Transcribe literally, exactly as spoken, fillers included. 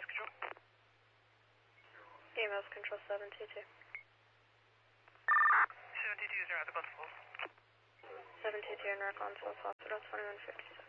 S control. E M S control seven two two. seven two two is around the bus pool. seven two two in Rockland, South Hospital, twenty-one fifty-seven.